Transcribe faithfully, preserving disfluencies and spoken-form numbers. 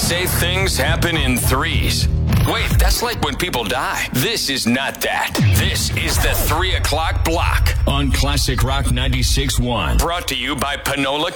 say things happen in threes. Wait, that's like when people die. This is not that. This is the three o'clock block on Classic Rock ninety-six point one. Brought to you by Panola